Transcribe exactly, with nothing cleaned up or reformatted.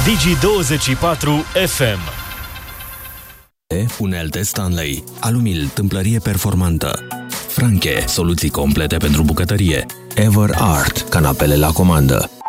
Digi douăzeci și patru F M. Unelte Stanley, Alumil, tâmplărie performantă, Franche, soluții complete pentru bucătărie, Ever Art, canapele la comandă,